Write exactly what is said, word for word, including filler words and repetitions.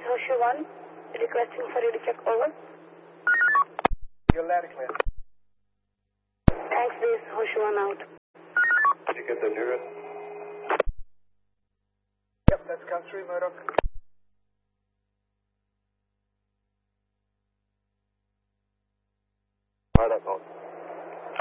Horseshoe one, requesting for you to check over. You're loud and clear. Thanks, base Horseshoe one out. Did you get the nearest? Yep, that's come through, Murdoch.